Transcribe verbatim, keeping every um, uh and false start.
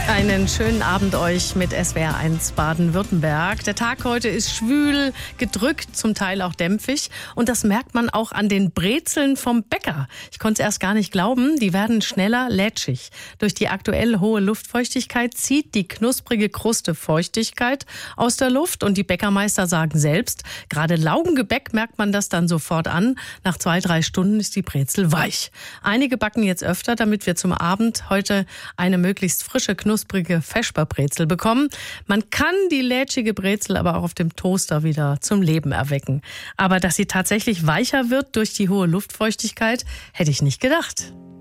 Einen schönen Abend euch mit S W R eins Baden-Württemberg. Der Tag heute ist schwül, gedrückt, zum Teil auch dämpfig. Und das merkt man auch an den Brezeln vom Bäcker. Ich konnte es erst gar nicht glauben, die werden schneller lätschig. Durch die aktuell hohe Luftfeuchtigkeit zieht die knusprige Kruste Feuchtigkeit aus der Luft. Und die Bäckermeister sagen selbst, gerade Laugengebäck merkt man das dann sofort an. Nach zwei, drei Stunden ist die Brezel weich. Einige backen jetzt öfter, damit wir zum Abend heute eine möglichst frische, knusprige knusprige Vesperbrezel bekommen. Man kann die lätschige Brezel aber auch auf dem Toaster wieder zum Leben erwecken. Aber dass sie tatsächlich weicher wird durch die hohe Luftfeuchtigkeit, hätte ich nicht gedacht.